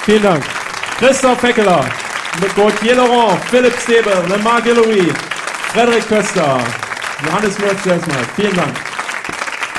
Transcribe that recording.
Vielen Dank. Christoph Feckeler, Gauthier Laurent, Philipp Stebe, Marc Louis, Frederik Köster, Johannes Mürz erstmal. Vielen Dank.